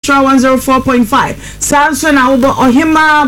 Nitra 104.5 Samson Aubo Ohima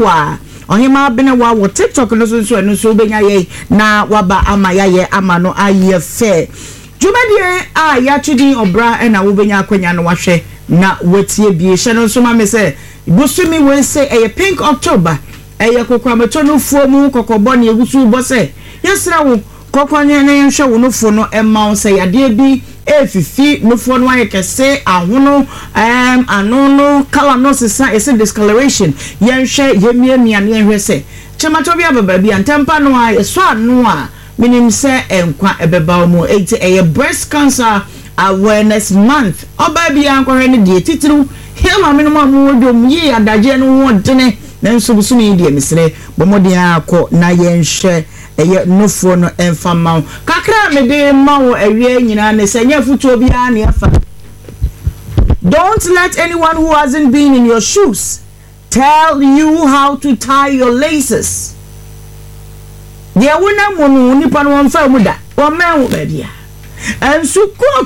Benewa wo TikTok no so benya ye na waba ama ye ama no aye fair Jumadi a ya chudi obra na wo benya akwanya no wahwe na watie bie hye no so ma me say busumi we say a pink October kokwamato no fuo mu kokobo na egusu bo say yesra wo kokwanya na yenhwe wo no fuo no emma wo say ade bi efifi no fuo no ayekese ahono anono kala no sesa ese discoloration yenhwe yemiamia na yenhwe say chemato bia baba bia ntempa no a so anu a minim say enkwa ebeba mu ete breast cancer awareness month oba bia ankwahwe ne die titru hema menum amodom yi adaje no wo dene nanso busumi die misre bomodi akọ na yenhwe nofo no enfama kakra me de mawo awie nyina ne senya futuo bia ne afa. Don't let anyone who hasn't been in your shoes tell you how to tie your laces. Ye wona monu nipa no wonfa mu da wo menwo ba bia ensu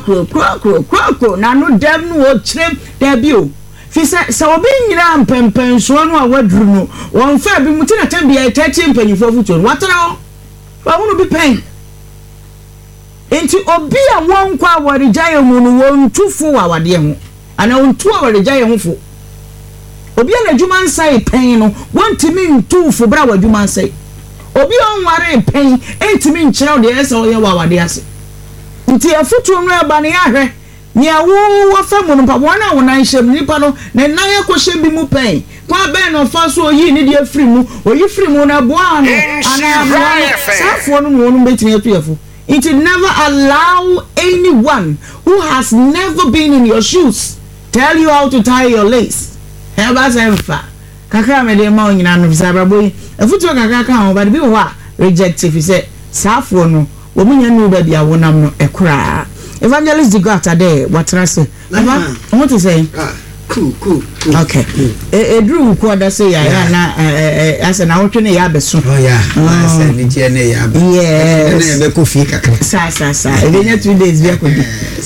kwakro na no dem no wo kyerem da bio fi se obi nyira mpempen so no a waduru no wonfa bi mutina tambia tati mpanyifo futuo watara wa wonu bi pen enti obi a wonkwa warejaye mu no wontufu wa wade ho ana wontu warejaye ho fo obi a adwuma nsai pen no wontimi ntufu bra wadwuma nsai obi onware pen entimi nkyerɛ de ese oye wa wade ase nti afutuo no aba ne ahwe nia wo fa mu no pa wona wona nhyem nipa no ne nan akɔhye bi mu pen kwa ben no fa so oyi ne de afiri mu oyi firi mu na boa no ana safo no no betimi atuafo. It will never allow anyone who has never been in your shoes tell you how to tie your lace. Heba semfa kakra me de ma onyina no bisabra boy afutuo kakra ka ho ba de bi ho a reject if say safo no wo munya no ba bia wonam no ekra. Evangelist Digata there what I say what to say cool okay Drew kwada say ya na asa na wotwe ne ya beso asa ni je ne ya be na be ko fi kakra sa ebenya 2 days be akodi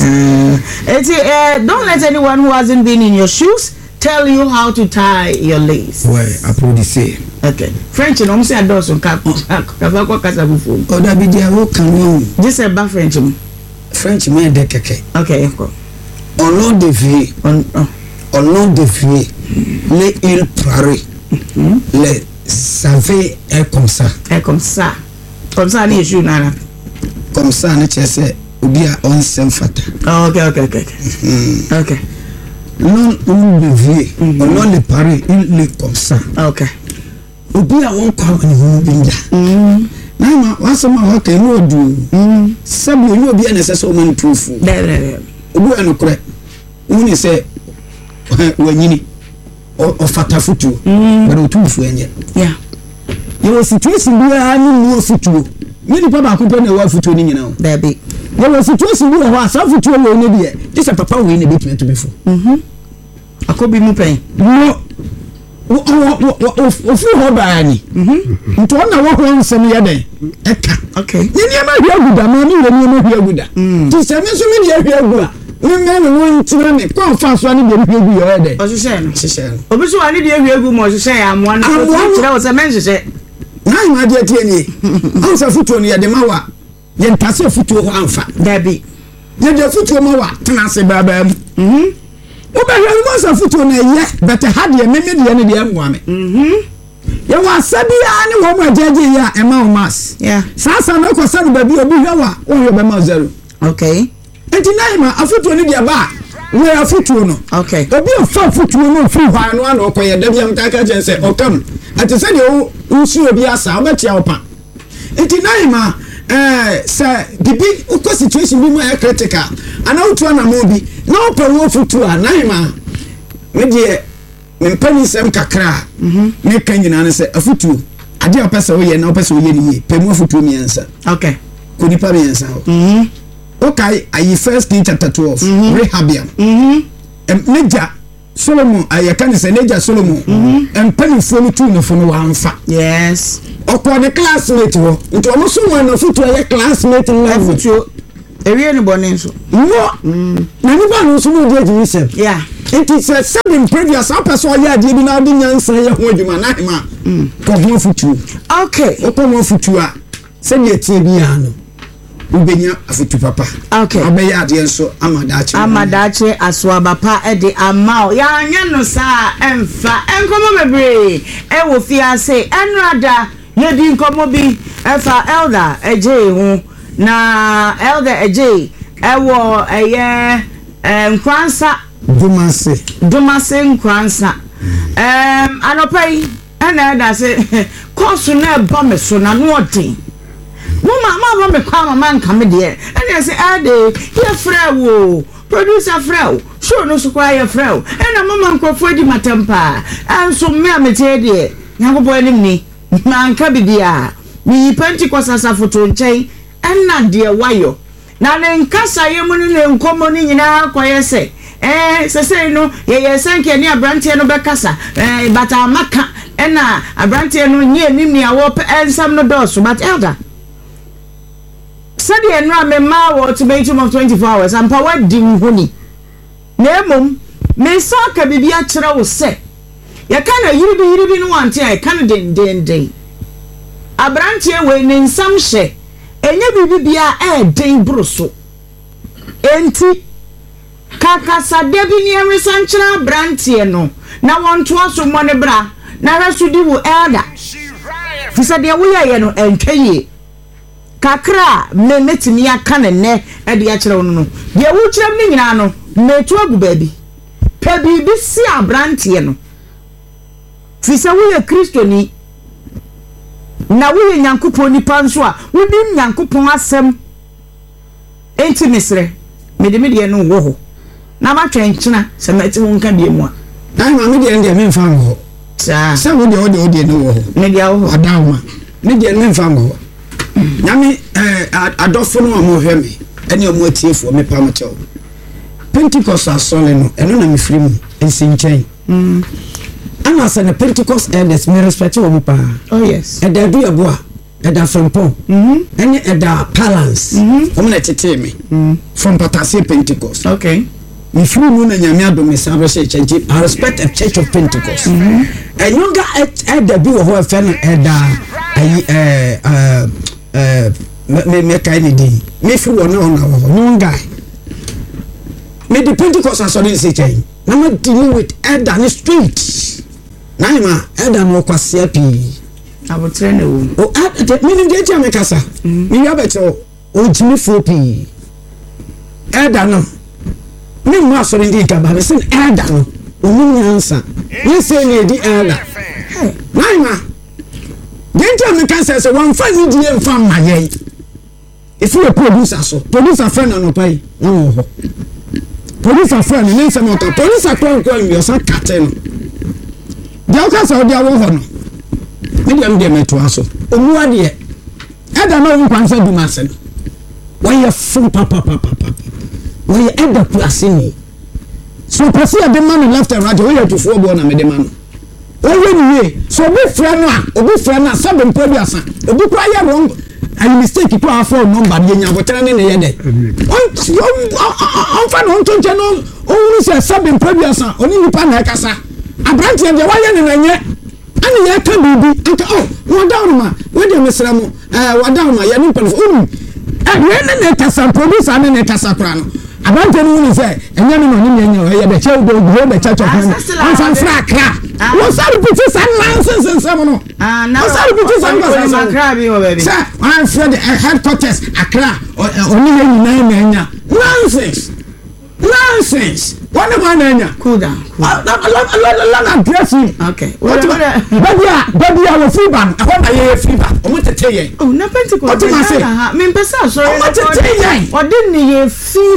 don't let anyone who hasn't been in your shoes tell you how to tie your lace. Ouais, après de say. Okay. French no me say adoso ka fa kasa bufo. O da bi dia wo kan wo. Just a ba French me de keke. Okay, go. On nom de vie, on nom de vie, les îles Paris. Les savait est comme ça. Comme ça ni joue nana. Comme ça ne sais ou bien on s'en fait. Okay. Non de vie, on nom de Paris, il est comme ça. Okay. Ou bien on comme on binda. Nama wasema hoke no du sabi oni obi anese man tufu obu anokre woni se wanyini o fata futu but o tufu enye yo situation bi a ni mo futu ni pa ba ko pe na wa futu ni nyina o baby yo situation bi ho asa futu we ne bi e just papa we ne betime to befo akobi mu pen no ofu ho ba ni nto na wo ho nsem ye den eka okay ni ma hia guda ma ni ni ma hia guda ti se me so me dia hia guda ni me no won tira me kon fa so ani dia hia gu ye den o se obi so ani dia hia gu mo se amoa na tira o se men se na ma dia tie ni on sa futu ni ye de ma wa ye ntase futu ho anfa dabi ye de futu ma wa tena se baba mu oba hia mo sa futu na ye bete ha de me de ne de amoa me ya wa sabia ni wo ma jeje ya ema o mas sasa na ko sanu ba bi obi hwa wo yo be ma zero okay enti na ma afutu ni dia ba we afutu no okay obi o fa afutu no fi hwa no ana okoye da bia mtaka jense okam ati se de o nsu obi asa obetia opa enti na ma sa bibi uko situation bi mo e critical ana utu na mo bi na opa wo afutu a na ma me de mpani sem kakra me kan nyina ne se afutu ade a pese wo ye na pese wo ye ni pemu afutu mi ensa okay ko ni pa mi ensa okay ayi first king chapter 12 rehabiam neja Solomon ayaka se neja Solomon mpani fo ni tu ne fo no wa mfa yes okọ de classmate wo nti o mo so won na afutu aye classmate level afutu ewie ni bone nso no na ni ba no so mo de Jerusalem It is a seven previous person ya di bi na odi nyansa ye ho adwuma na hema ko ho futu. Okay. O ko mo futu a se ne tie bi ya no. Ubenya afutu papa. Okay. Obeya ade enso amadache aswaba pa e de amao. Ya anya no sa emfa. Enkomo bebre. E wo fiase enrada ye di nkomo bi efa elder eje ho na elder eje e wo eye nkwansa Dumase nkwansa. Anopai ena da se kosu na ba me so na no odin. Mama me kwa mama nka me de. Ena se ade ye frɛ wo producer frɛ wo show no so kwa ye frɛ wo. Ena mama nkofo di matempa. Enso me amete de. Nyagobo anim ni. Ma nka bibia. Mi Pentecost asafoto nkyɛn ena de wayo. Na ne nkasa ye mu ne nkomo ni nyina kwaye se sese no ye senke ni abrantie no bekasa bata maka na abrantie no nye nim ni awo ensam no dos but elder said ye no amema wo ultimatum of 24 hours ampa wadi nhoni na emom me so ka bibia kire wo se ye kana yiribi no wante ai kana den abrantie we ne nsam hye enye bibia den bruso enti kakasa debi ni emresanchira brantie no na wonto aso mo ne bra na rasudi wo elder fisa de wo ye no entwaye kakra me metimi aka ne e de akire wo no de wo kirem ni nyina no metu agu baabi pe bibi si abrantie no fisa wo ye kristoni na wo ye nyankopon nipa nso a wo dim nyankopon asem enti mesre medemede no wo ho na ma twenchina se meti won ka bie mu a na ma me de me mfa ngo sa se wo de no wo me dia wo adawma me de me mfa ngo nyame adofo no mo hwe me ene o mo atiefo me pa mo chew Pentecost asole no eno na me firi mu ensi nchen ana se na Pentecost elders me respect wo pa oh yes eda du abo eda frempon ene eda balance o mo na tete me from Patase Pentecost okay. If you know Nyame adom establish church, I respect a church of Pentecost. And you got at the do of fan me kind day. Me if you no guy. Me the Pentecost and so say chain. Now dealing with elder on the street. Naima elder no kwasia pi. I will train you. Oh, me dey jam kasa. Me ya beto o jimi fo pi. Elder no. Me ma so ndi ka ba me sin elder no onu nyansa we say na di elder naima genta me kan say one fan ni die mfa ma ye if you producer friend no pai na ho producer friend ni say mo to producer ko mi osa katen dia ka say dia wo ho no me dia me dia meto aso omu ade elder no nkwan say du ma sen why you full papa we end up asini so person a man left and right we to four born na me man we so we friend na seven previous obi kwa ya wrong and mistake to our phone number dey nya botere ne ye dey on fa no tonche no o say seven previous oni nipa na kasa abranti dey wa ye ne na nye ani ye ka bibi anka wa down ma we dey mesra mo wa down ma ye no pan ne kasa producer ne kasa kra no abante no ni say enya no ni enya ye be chew do go be church of him on frakra wo sari piti san nonsense nsem no wo sari piti san Accra bi o baby sir I'm from the headquarters Accra oni ye ni enya nonsense what about enya cool down la address him okay baby I will free ban I want a free ban o mo tete ye oh na Pentecost me pesa so o mo tete ye o din ni ye free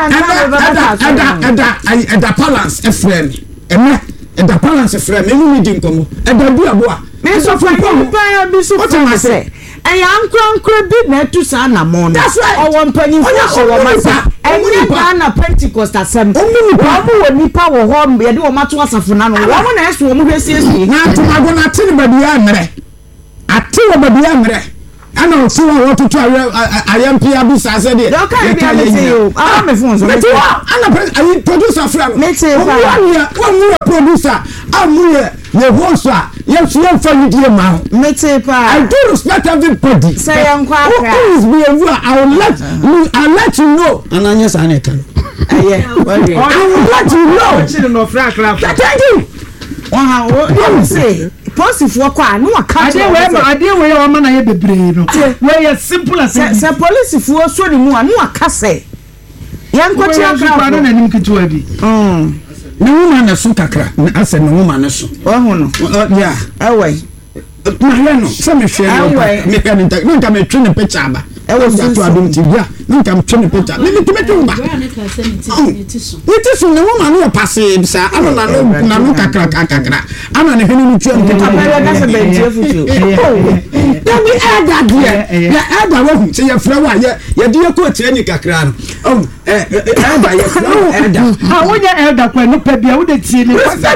and the balance a friend and the balance a friend me din komo and the do abo a me so for pa bi so for say and yankro bi na tu sa na mo no o won pani fo o masa enye na Pentecost asem o mo nipa wo ho ye de o mato asafo na no wo na eso o mo hwesi esi na to mago na tin ba bia mere ate wo ba bia mere ana so what to try IMP abisa said it okay be you ah me phone so me ana producer friend one producer amuye ye host yes you for you dear man I do respect everybody say yankwa please be aware I'll let you know and anya saneka yeah I will let you know thank you one say positive kwa no aka ade we o ma na ye bebre no we ye simple as say police fuo so ni mu anu aka say yanko ti aka no na nim kitwa bi ne woman na so kakra na ase ne woman na so ohu no yeah ewe no se me hwe me ka nta me twe ne picture aba ewe so adom ti bia nta me twe ne picture me twe ba it is ne woman no passe bisa ana na no kakra ana ne hene no twe ne picture na se be tie futu ya we elder dia ya elder wo se ya fra wa ya de ko tie ni kakra no elder ya fra elder ha wo ya elder kwa no pa bia wo de tie ni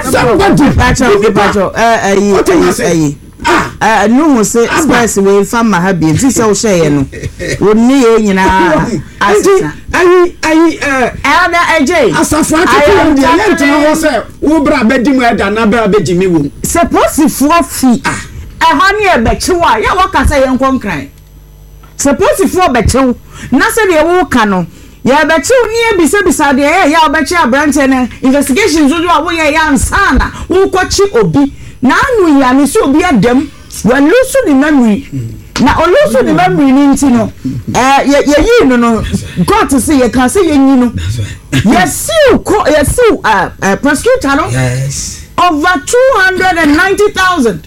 pacho no say space we fa ma ha bi ti se wo share no woni ye nyina asisa elder AJ asafu ati dia ye ntena ho se wo bra bedi mu elder na bra beji mi wo suppose for fi ha ne e bechi wa ya waka say yen konkran suppose for bechi na se de wo ka no ya bechi ni e bisa de ya bechi abrante na investigations do wo ye ya ansana wo kwachi obi na anu ya ni so obi adam we lose the memory na o lose the memory ni ntino ye no God to say you can say ye ni no yes prosecutor no yes over 290,000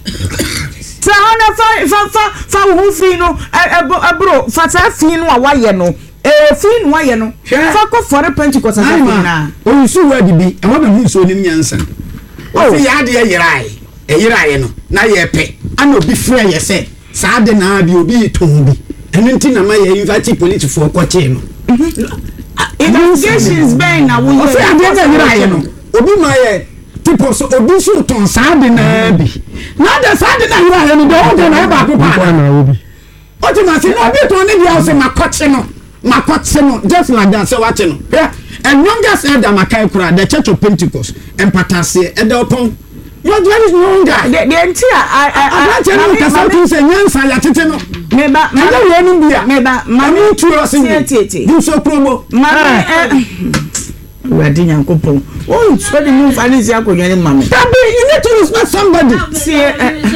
fa wo fi no bro fa ta fi no awaye no fi no waye no fa ko for Pentecost na na o su wadi bi e ho be hu so nim nyansa o fi ya de yiraye no na ye pe ana obi frɛ ye se saa de na bi obi ton bi enu nti na ma ye invite police for kwache no investigations ben na wo fi ya de yiraye no obi ma ye tipo so obi so ton saa de na bi na de saa de na yiraye no de na ba ko pa na obi o ti ma se no obi ton ne dia o se makwache no just like that so watch no yeah and youngest elder makai kura the Church of Pentecost empatase edopon your very younger the entire I don't know something say nyansa ya tete no meba we ni bia meba mami tu o sin you so promo mami we dey yankopon oh so the move anisi akonwa ni mami tabi you need to respect somebody see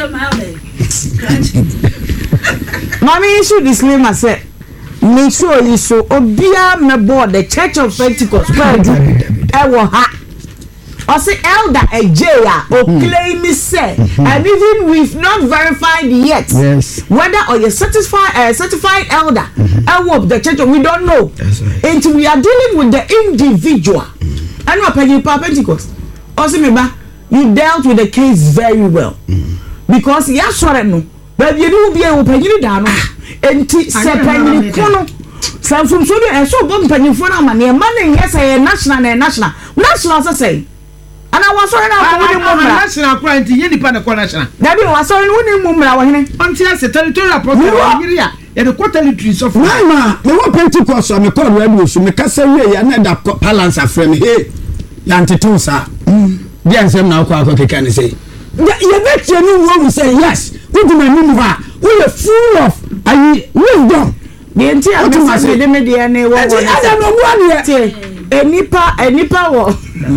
mami should disclaimer say make sure you so obia me board the Church of Pentecost ewo ha or say elder Ejeya or claim me say and even we've not verified yet whether or you certified elder ewo the church we don't know until we are dealing with the individual and what Pentecost also remember you dealt with the case very well because ya sure no baby you be a penny down enti se penny kono samfum so dey so bom penny for na man yes national say and I was sorry now national crime ye nipa na national Dabi was sorry woni mumra wo hene until say territorial process area e the quarterly trees of na me wo Pentecost me call radio so me kasa we ya na da balance afrem hey ya ntetu sa dia nsem na akwa keka ne say ye bet you know we say yes we do my move we are full of wisdom the entire message de media ne wo enipa wo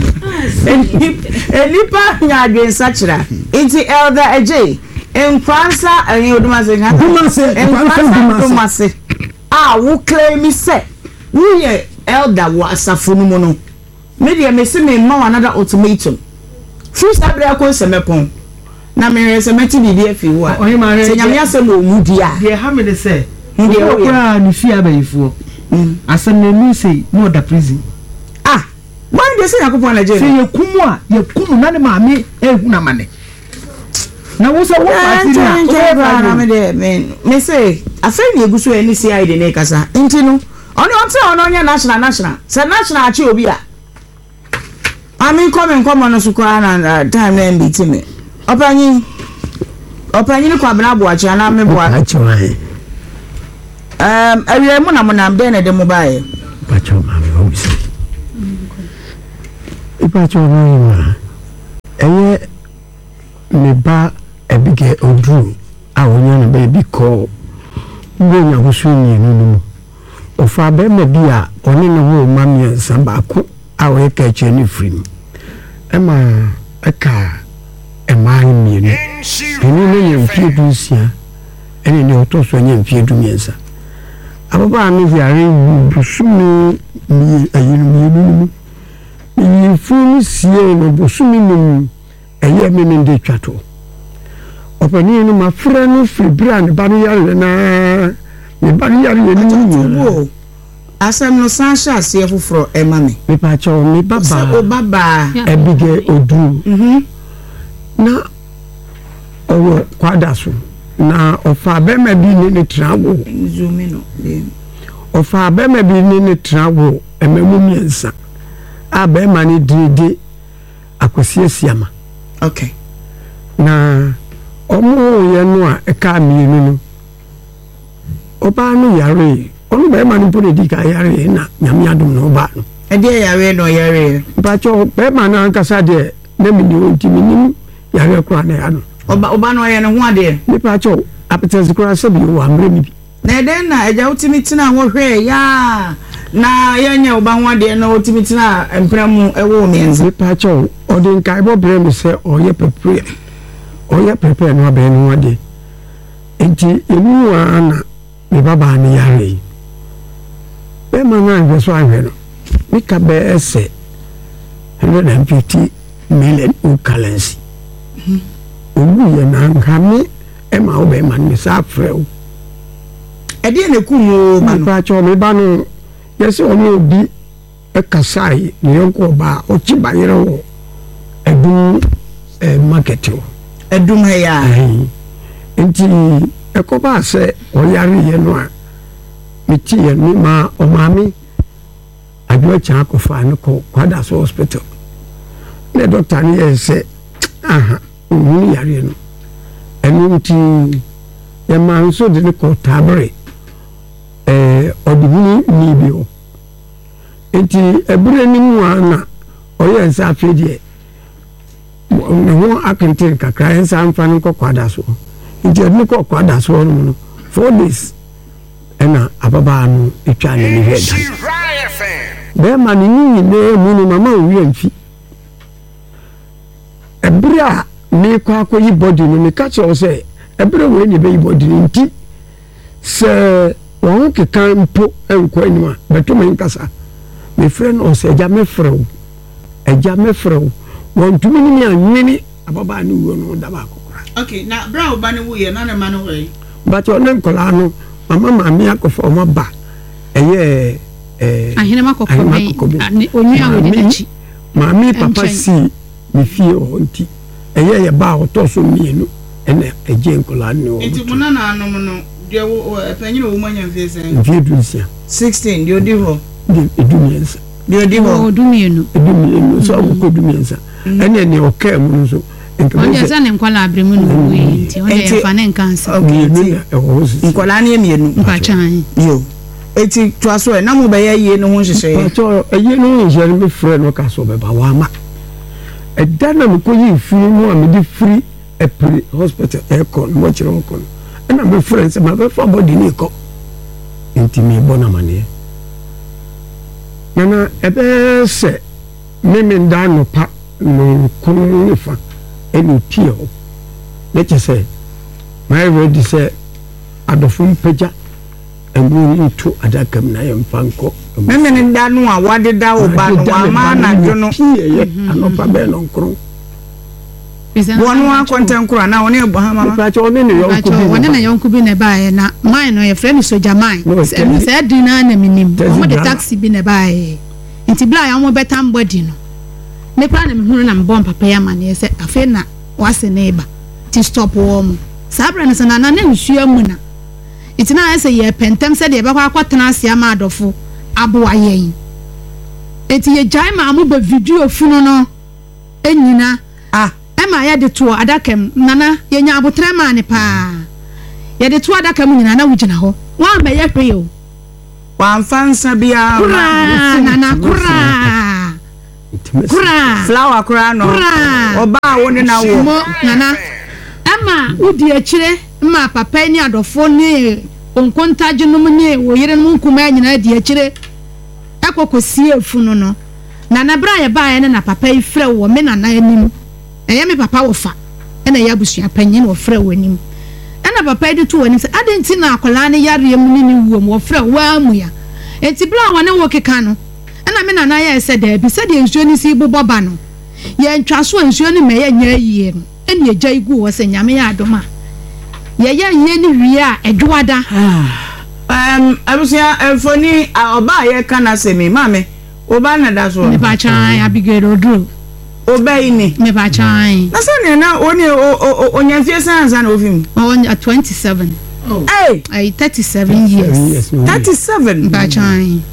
enipa nyadwen sachira inti elder AJ enkwansa enye odumase dumase wo claim say we elder wo asafo no no media me se me ma another ultimatum free sabre akon semepon na me semeti bibi afi wo a se nyame asem o mudia de ha me de say wo kra ni fi abayifo asem na mi say no da prison why dey say yakopon na je say yekumu na ne maame ehu na mane na wo so wo party na me say afeni eguso eni CID ne kasa nti no ono nya national say national achi obi a ami come no so kwa na time na mbiti me opanyi ni kwa bna bo achi na me bo achi awie mu na monam den na de mo bae pacho ma me o si pacho ma eye me ba ebige odru a wonya na baby call ngonya husu ni nunu ofa be ma bia oni no ho ma mi samba ko a we ka cheni free ema aka ema mi ni ni ne mfie dusia ene ne otoso nya mfie dumiensa ababa anu yare busumi mi ayinu mi funu sie no busumi mi eye me ndi twato opani ni ma fra no fibra ne ba no yare na me ba no yare ni asem no sansha asie foforo ema me pa cho me baba o baba ebige odu na owo kwadaso na ofa bema bi ni trawo zoomi no ofa bema bi ni trawo ememu miensa a bema ni dide akosiesiama okay na omo ye no a eka mienu no oba no yare onu bema ni pone di ka yare na nyame adom no oba no e de yare no yare ba cho bema na nkasa de na mi ni ontimi ni yare kwa na ya no oba no ye no ho ade ni pa cho apetezi kura se bi wa mre mi bi na den na eja utimi tina ho hwe ya na yenya oba ho ade na utimi tina empramu ewo mienza ni pa cho odin kai bo bre mi se oye prepare no abe no ade enti enu ana mi baba ni yare be ma na nge so ahwe no mi ka be ese 150 million currency owu ye na ngame ema obe man mi sa freu e de na kumu ma no pa cho me ba no yesi oni obi e kasai ni yonko ba o chi bayere wo edum market wo edum he ya enti e ko ba se o yare ye no a mi ti ye ni ma o mami adwo cha ko fa no ko kwada so hospital le doctor ni ye se aha ni yare no enti ya man so de ko tabre odibuni ni bio enti ebure ni mu ana oye nsa afedie ne ho akentin kakra nsa amfa no ko kwada so enti adu ko kwada so no 4 days ena ababa no etwa ne ni heda be ma ni ni ne mu no mama wi amfi ebure a me kwa akoyi body no me catch o say ebere we ni be body nti se won ke kan mpo enko anima beto me nkasa me friend o se eja me frɛ won tumi ni anwini ababa ni wo no da ba kokora okay na bra oba ni wo ye na ma no we but o ne nkola no mama mi akofo ma ba eye ahene makoko me onyu awodi mami papa si mi fie o nti eye ba o to so mienu ene eje nkola ni o nti muna na anom no de wo panyin wo manya mfese mfie dusia 16 de odi ho de edumiensa de odi ho odumienu so ko edumiensa ene ne o ka mu so onde sa ne nkwala abremu no we nti onde ya fa ne nkansa okay nkwala ne mienu mpachan yo eti to aso e na mo be ye no ho hyehyɛ to ye no hyehyɛ me frɛ no ka so be ba wa ma edana me ko yi firi no a me di free epre hospital aircon mo chiro ko na me friends ma be for body ni ko enti me bona mane nana ebe se me nda no pa no ko ni fa eni pio le che se my ready se adofum peja emu into adakam na yem fanko me nda no a wade da wo ba no wa ma na dwo no anopa be no nkro wonu akontenkura na woni Abraham pa cho ne na yonku bi ne bae na mine no ye frɛ me soja mine se di na na minim mo de taxi bi ne bae nti bla ya mo betam body no me pra na me hunu na me bon papa ya ma ne se afi na wase ne ba ti stop wo mo sabra ne sana na nsu amu na nti na se ye pentem se de be kwa kwatena asia ma adofo abo ayen enti ye jai ma mo ba video funu no enyina ema ya de to adakam nana ye nya abotre ma ne pa ye de to adakam nyina na wugina ho wa be ye hwe o wa fansa bia nana kura flower kura no oba woni na wo nana ama udi akire ma papa ni adofo ni onkontaje no ni wo yire no nkuma nyina di akire akokosie afunu no nana bra ye ba ye na papa yi frɛ wo me nana anim eye me papa wo fa ena ya busua panyin wo frɛ wo anim ena papa yi to anim sɛ adenti na akola ne yare mu ni wo wo frɛ wo amu ya enti bra wo ne wo keka no ena me nana ye sɛ da bi sɛ de nsuo ni si bobɔ ba no ye ntwa so nsuo ni me ye nya yie no ene ye gya igu wo sɛ nyame ya adoma ye ye ni wie a edwada abusia efoni oba ye kana semi mame oba na da so me ba chan Abigail Odro oba ini me ba chan na se ne na oni onyamfie sanza na ofim on 27 hey 37 years 37 ba chan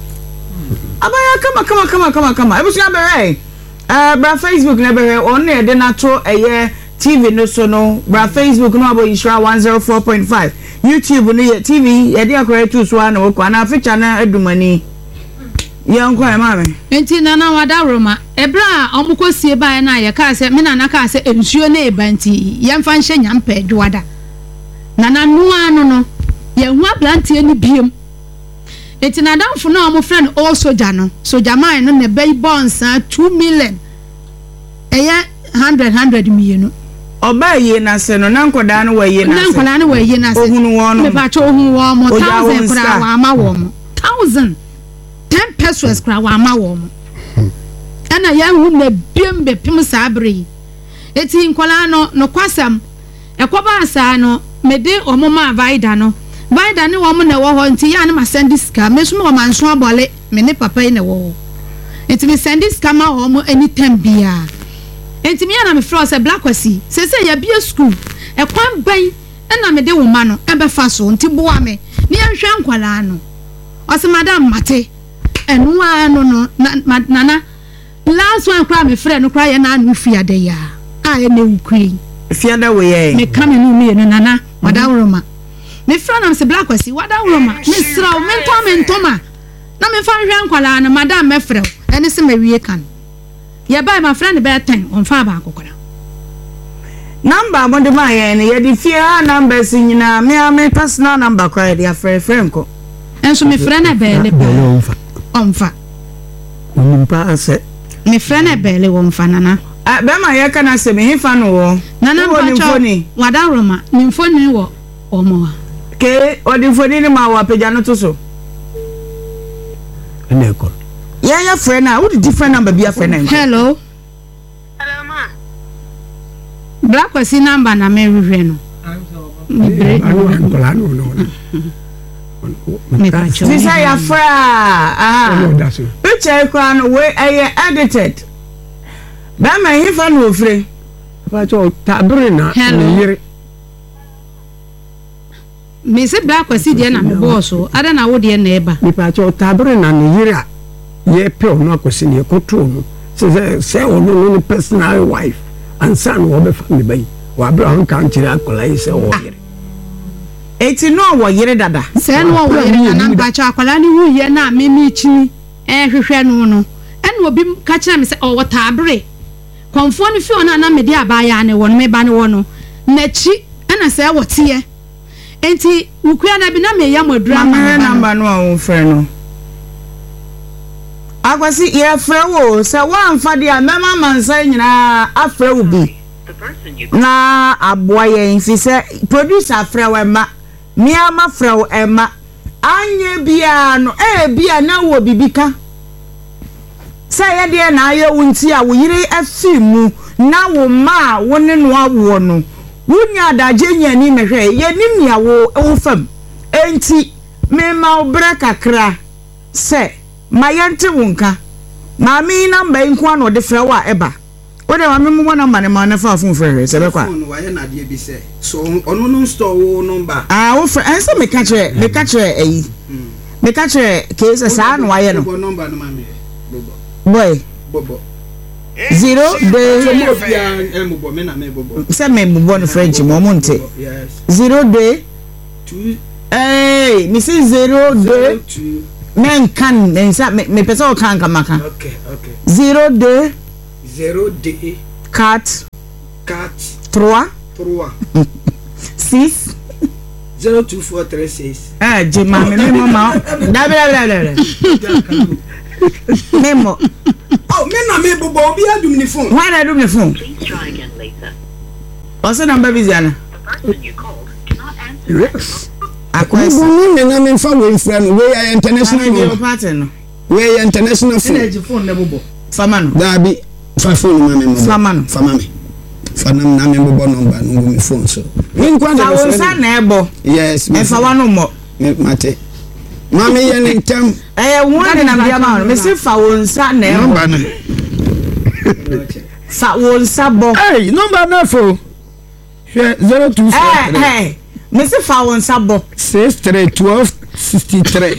abaya kama abusia bere bra Facebook na bere on na de na to eye TV no so no bra Facebook no abo Ishra 104.5 YouTube no ye TV ye dey akore tu so na wo kwa na feature na adumani ye nkwa mame enti nana wada roma ebra omukosie ba na ye ka se me nana ka se ensuo na ebanti ye mfa nhye nyampa adwada nana nuwa no ye hu ablantie ni biem enti na damfo na omo friend all soldier no soldier man no ne bay bonds 2 million eye 100 million oba ye na se no na nkoda no wa ye na se na nkoda no wa ye na se ohunu wo no me ba cho ohunu wo mo 1000 kra wa ama wo mo 1000 10 pesos kra wa ama wo mo ana ya hu na biem be pim sabre eti nkola no kwasam ekoba asa no mede omoma vaida no vaida ne wo mo na wo ho nti ya ne ma send ska me so mo manso abole me ne papa yi na wo eti me send ska ma wo mo anytime bia enti me na me fro se black kwasi se ya bia school e kwan ban na me de wo ma no e be fa so nti boa me ne ya hwe nkwala no o se madam mate enu anu no nana last one kra me frɛ no kra ye na anu fiade ya a ye na ukui fiada we ye me kame no me no nana wadawroma me frɛ na se black kwasi wadawroma me sraw me ntoma na me fa hwe nkwala no madam me frɛ ene se me wie kan ya buy my friend be 10 on fa ba akokora number bonde ma ye ne ye di fia numbers nyina me personal number kwa ye afre nko enso me friend na be le onfa onimpa ase me friend na be le onfa nana be ma ye kana se me hifa no wo nana pacho wada roma ni mfoni wo omo ke odi mfoni ni ma wa peja no to so ene ko ya friend na what different number be friend na hello ma black was number na me rehwe no me pacho this is your friend picture kwa no we edited ba ma hifa no ofre pacho tabre na yire me se black was dey na me boss o ada na wo dey na eba me pacho tabre na yire a ye pe ono akosi ne koto no se ono no personal wife and son wo be family bai wa abraham kan tire akola yi se wo yire eti no wo yire dada se no wo yire na mpacha akola ni hu ye na memi chi hwehwe no ene obi ka kira me se o tabre konfo ni fi ona na me dia ba ya ne won me ba ne wono na chi ena se wo tie enti ukua na bi na me ya modura ma number no a wo frɛ no akwasi ye frɛ wo se wa amfa dia mema mansa nyina afrɛ wo bi na aboa ye nfi se producer frɛ wo ma mia ma frɛ wo ema anye bia no bia na wo bibika se ye de na aye wo nti a wo yire afi mu na wo ma wo ne no awo no wunya daje nya ni mehwe ye nim ya wo fam enti me ma obra kakra se mayante wonka ma mi number nko na de frɛ wa eba o de ma me mo na ma ne ma na fa fun frɛ se be kwa wa ye na de bi se so ono no store wo number wo frɛ ense me ka kyerɛ eyi me ka kyerɛ ke se sa no wa ye no number no ma me boy bobo 0 de me na me bobo se me bobo no French mo monte 0 de 2 me say 02 men kan nsa me pese o kan kamaka. Okay. 02 4 3 6 02436. Jema me mama. Da. Memo. Oh, me na me bobo obi adum ni phone. Why na adum ni phone? Please try again later. What's the number Viziana? The person you called cannot answer. Yes. Akwes. Me na me fa we friend we international Your phone. party no. We international phone. energy phone na bobo Famano. Dabi fa phone ma me mo. Famano. Fama me. Fanam na me bobo number no me phone so. Me nkwa Fa na won sa na ebo. Yes. E fa wano mo. Me mate. Mama ye ne ntam. One na bia ma. Me say fa won sa na ebo. Number no. Fa won sa bo. Hey, number na fo. 0243 Me say fa won sa bo. 631263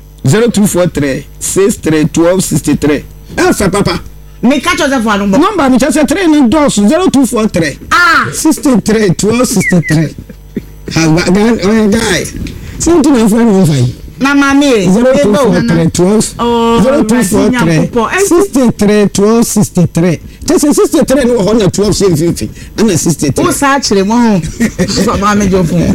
0243 631263. Fa papa. Me catch yourself for no bo. Number mi chese 3 ni dos 0243 63 1263. Ha guy. Something na friend of mine. Na mami. 0243 12 0243 63 1263. Chese 63 no ho na 12 50 ana 63. O sa chire mo ho. So ma me jo fun.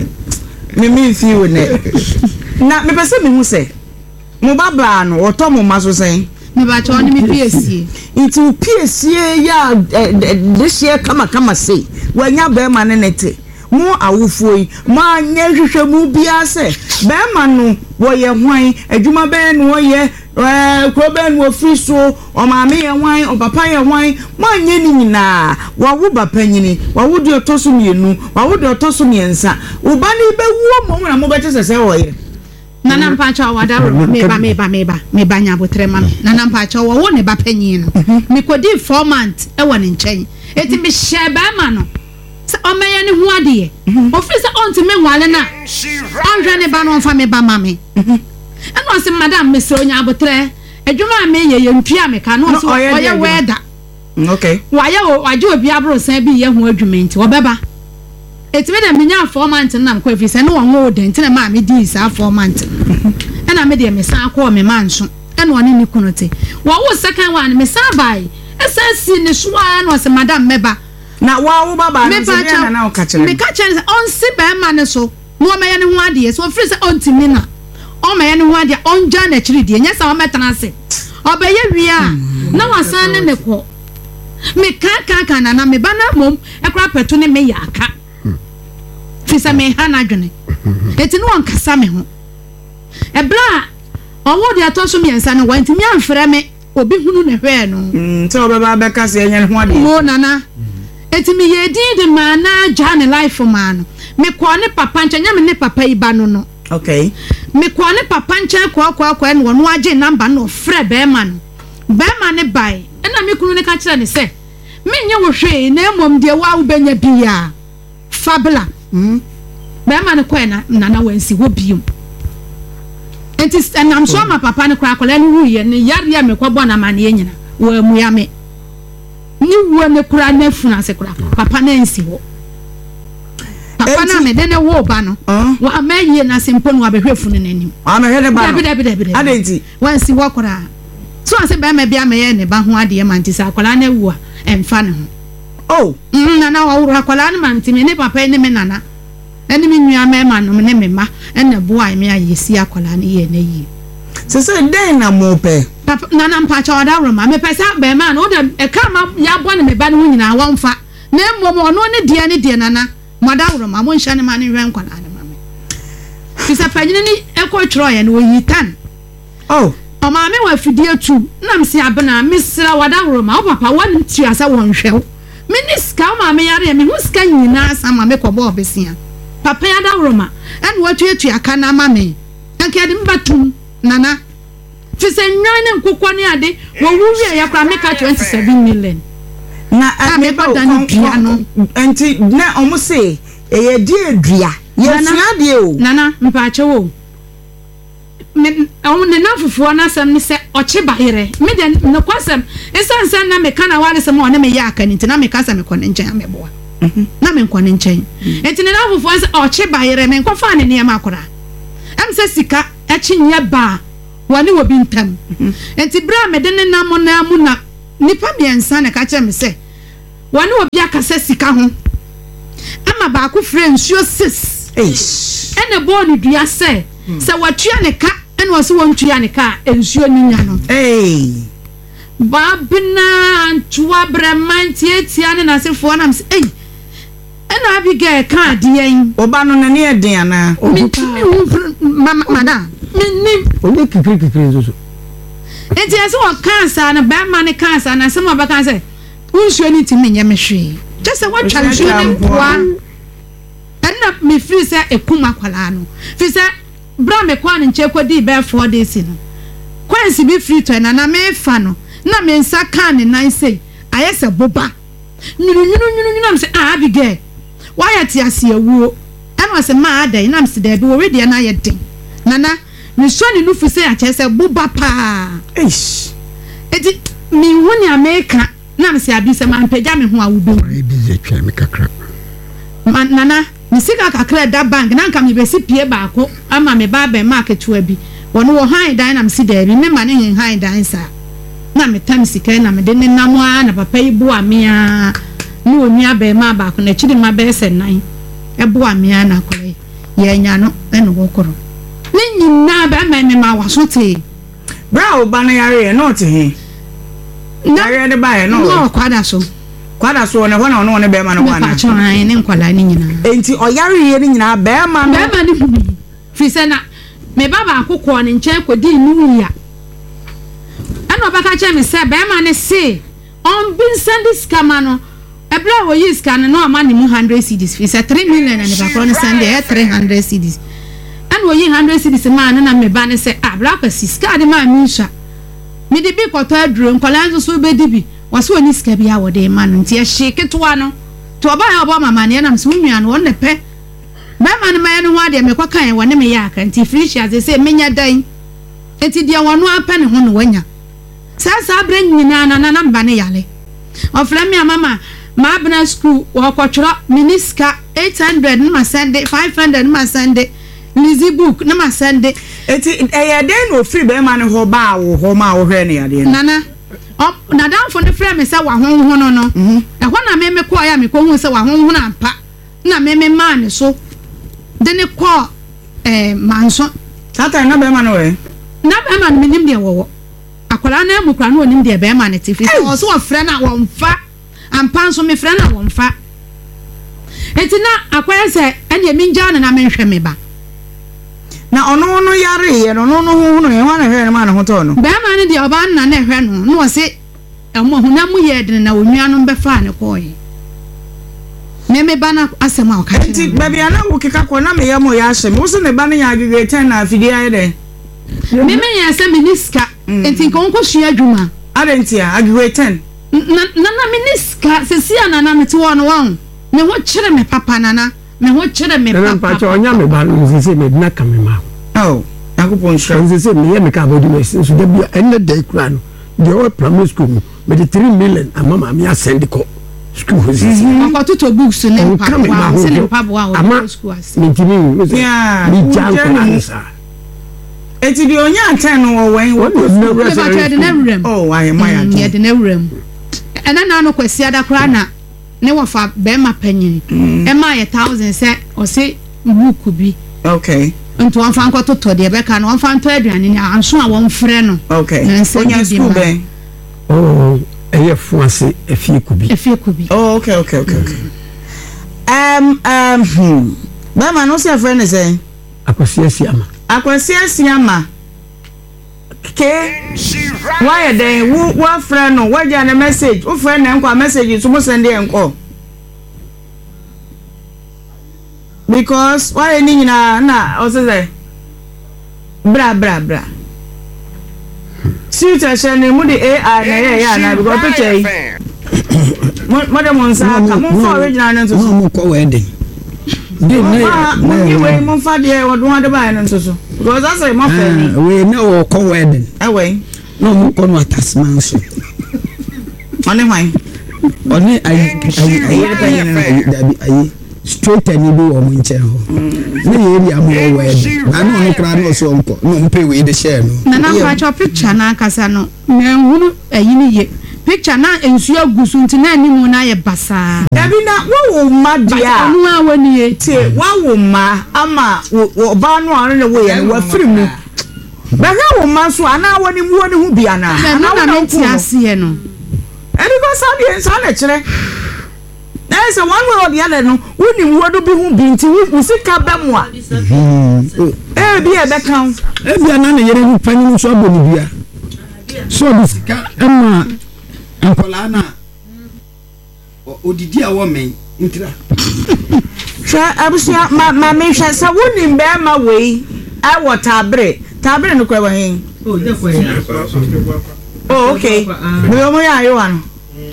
Me fi we ne. Na me pese me hu se. Mo baba no oto mo maso sen. Me ba cho ni me PSC. Itu PSC ya this year kama say. Wanya be ma ne nete. Mo awufo yi ma nya hwehwe mu bia se be ma no wo ye hwan adwuma be no wo ye kro be no free so o ma me ye hwan o papa ye hwan ma nya ni nyina wa wo papa nyini wa wo de otoso mienu wa wo de otoso miensa wo ba ni be wo mo na mo be tese se wo ye Nana mpacha wada me ba nya botre ma nana mpacha wo ne ba panyin no me kodi 4 months e wo ne nchen eti me hye ba ma no o meye ne hu ade o fi se on ti me nwale na anhwe ne ba no mfa me ba ma me eno se madam me se onya botre adwuma me ye ntwia me ka no so oye weda okay wa ye o aje obi abro san bi ye hu adwuma nti wo beba eti me dem nya 4 months na mko fi se no wo de nti na ma me di sa 4 months ena me de me san akọ me manso ena oni ni kunote wo wo second one me san bai esasi ni soa no se madam meba na wa wo baba no se na o ka kire me ka kire on si be ma ne so no me ye ne hu ade so free se on ti mi na o me ye ne hu ade on ja na kire die nya sa o metana se obaye wia na wasan ne ko me ka na me ba na mom e kra peto ne me ya aka fisa me ha na dwene eti no ankasa me ho e bla owo de ato so me ensa ne wanti me amfra me obi hunu ne hwe no so baba be ka se enye ho ade mo nana eti me ye di de mana jane life man me ko ne papa nche nya me ne papa iba no okay me ko ne papa nche kwa ne wono age number no frɛ be man ne bai na me kunu ne ka kire ne se me nye wo hwe na emom de wa wo benya bia fabula be man ko na wansi wo biom enti nam so ma papa ne kwa akola ne wuye ne yare ya me kwabo na mane nyina wo mu ya me ni wo ne kura na funa se kura papa na nsi wo papa na me de ne wo ba no wa amaye na sempo no abehwe funu nanim amehwe ne ba no adenti wansi wo kura so ase be ma bia me ye ne ba ho ade ma nti sa akola na wu a emfa ne ho oh nana wa wuru akola ne ma nti me ne papa ne me nana ene me nua me ma no ne me ma ene boa me ayesi akola ne ye na yi se den na mo pe papa nana mpacha oda roma me pesa be ma no de e ka ma ya bo ne me ba ne ho nyina wa mfa na emmom ono ne die nana moda roma mo nhya ne ma ne hwen kwala ne ma me fisa panyine ni ekọ twro ye ne oyi tan oh o ma me wa fidie tu na msi abena misra wada roma o papa wa nti asa won hwew me ni ska ma me yare me hu ska nyina asa ma me kọbọ obesia papa ya da roma en watu etu aka na ma me anke de mbatum nana fisa nwan ne nkokọ ne ade wo wuwie ya kwa meka 27 million na me ba dan dua no enti na omo se ye di adua ye tua de o nana mpaache wo me ne na fufuo na sam ne se oche bahere me de ne kwasam esansan na me kana wale sam one me ya aka ni na me kasa me kone nchen ameboa na na me nkɔ ne nkyɛn enti ne na fofo sɛ ɔkye ba yere me nkɔ fa ne ne ma akora am sɛ sika akyi nyɛ ba wani obi ntam enti bra me de ne nam na mu na nipa miɛnsa na ka kyerɛ me sɛ wani obi aka sɛ sika ho ama ba ko frɛ nsuo 6 ene bo ne dua sɛ watua ne ka ene wɔ sɛ wɔntua ne ka nsuo ni nya no babina ntua breman tietia ne nasefo na sɛ ena Abigail ka adien oba no ne eden ana mama minni onye kikiri nso enti ase wo kansa na ba ma ne kansa na se mo ba kansa unsuo ni timi nyɛ me hwe kyɛ sɛ watwa nsuo ne mpoa ɛna me firi sɛ ekuma kwala no fi sɛ bra me kwa ne nkyɛ kodi be 4 days no kwansi bi firi to na me fa no na me nsa kan ne nan sei ayɛ sɛ boba nyunu am sɛ Abigail why ti ase awuo ɛna sɛ ma adai na am sɛ da bi wo ready na yɛ den nana me so ne no fi sɛ akyɛ sɛ boba pa eti mi huni America na am sɛ abi sɛ man pagya me ho awudo bi ye twa me kakra nana me sika kakra da bank na nka me be si pie baako ama me ba ba market wa bi wono wo han dan na me si da bi me ma ne han dan sa na me tam sika na me de ne namoa na papa yi bo amia ni onua ba ma baako na chidi ma be se nan e bo amia na kore ye nya no e no wokoro ni nyina ba ma me ma waso te bra oba na yare no te he yare de ba no kwada so ne hona no ne be ma no wana pa chon ne nkwala ni nyina enti oyare ye ni nyina be ma no be ma ni fi se na me baba akokɔ ne nkyɛn kodi nu ya ana obaka che me se be ma ne se on bin send scam no ebra wo yi scan no ama ne mu 100 cedis fi se 3 million na ne ba ko ne send e 300 cedis ana wo yi 100 cedis ma na me ba ne se abra ka siska de ma mi sha me de bi kɔtɔ aduro nkwala nso so be di bi waso oni sika bi a wo de ma no nti e hye ketwa no to oba ya oba mama ne na so nua no won ne pɛ ba ma ne ma ne ho ade me kwakan wo ne me ya aka nti free share se menya dan enti dia wono apa ne ho no wanya sasa abra nyina na mba ne yale ofra me mama ma abna school wo kwotworo miniska 800 na send 500 na send Lizzy book na ma send eti eye den no free be ma ne ho ba wo ho ma wo hwe ne yade nana na danfo ne frɛ me sɛ wa honho no no ɛhɔ na me kɔ ya me kɔ hu sɛ wa honho na ampa na me ma ne so de ne kɔ manso tata na be ma no we na be ma no nim de wo akwala na mu kra no nim de be ma ne tifi so so frɛ na wo mfa ampa so me frɛ na wo mfa enti na akwala sɛ ɛne mi ngja na me nhwɛ me ba na ono no yare ye no no hu no ye hwa na hwe ne ma ne ho to no be ma ne de oba na na hwe no no se emo hu na mu ye de na onua no be fa ne koyi me ba na asema o ka enti ba bia na wo keka ko na me ye mo ya hye me wo se ne ba ne ya agege 10 na afidi aye de me ye se miniska enti ko nko sua adwuma adentia agege 10 na miniska se sia na na meti wo no won me ho kyere me papa nana me ho kyere me papa pa cho onya me ba no se me na ka me ma oh yakopon sure se me ye me ka bodi me so da bia enne day kra no de o primary school me de 3 million amama me asend ko school ho sisi ko to books ne pa wa se ne pa wa o school as me timi me jan ko ansa eti di onya 10 no wo wen wo oh aye my ya de na wuram ena na no kwasi ada kra na ne wo fa be ma panyin e ma ye 1000 se o se buku bi okay nto won fa nko to de be ka no won fa nto aduane ni anso a won frɛ no okay onya school be oh eye fuase efie kubi oh okay ba ma no se friend say akwasi asiama ke why then wo friend no what your message wo friend na enko message so mo send enko because why ni nyina na o say bra suit a shene mu de AI na ya na because picture yi mo de mon sa ka mo for original no so mo ko wedding de na we mo fa de wo do de ba no so because I say mo fa ni we na o ko wedding we no mo ko no atasman so oni why ɔne ayi straight ani bi wɔ mo nkyɛn hɔ na yɛ area mo wɔ ɛde ana ɔno kora no so ɔnkɔ na ɔmpɛ wei de share no na mpacho picture na akasa no na hunu ayi ni ye picture na ensu agusu nti na animu na ye basa dabi na wo ma dia onu a woni ye tie wo ma ama wo ba no aro na wo ye no wa firi mu bɛhwɛ wo ma so ana woni mu woni hu bia na ana na nti ase no ɛni ko sa de nsa na kyerɛ na se one way or the other no woni mu wodo bi hu bi nti wo sika ba mu a bi e be kan bia na na yere hu pani so abɔ ni bia so bi sika ama ankola na odidi a wo men ntira hwɛ abusia ma me hwɛ sa woni mba ma wei awo tabre no kwa hen oh okay we omo ya yo ano